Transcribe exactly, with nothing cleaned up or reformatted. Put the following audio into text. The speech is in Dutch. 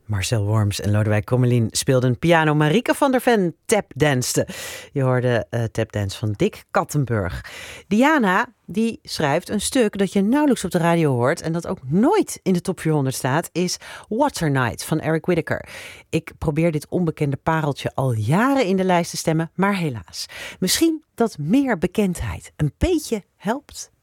Marcel Worms en Lodewijk Kommelien speelden piano. Marieke van der Ven tapdanste. Je hoorde uh, tapdance van Dick Kattenburg. Diana, die schrijft een stuk dat je nauwelijks op de radio hoort en dat ook nooit in de top vierhonderd staat, is Water Night van Eric Whitacre. Ik probeer dit onbekende pareltje al jaren in de lijst te stemmen, maar helaas. Misschien dat meer bekendheid een beetje helpt.